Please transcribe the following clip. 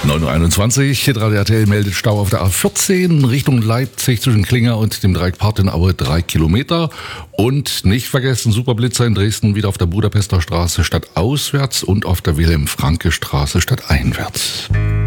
9.21 Uhr, Radio RTL meldet Stau auf der A14 Richtung Leipzig zwischen Klinger und dem Dreieck Partenaue 3 Kilometer. Und nicht vergessen, Superblitzer in Dresden wieder auf der Budapester Straße stadtauswärts und auf der Wilhelm-Franke-Straße stadteinwärts.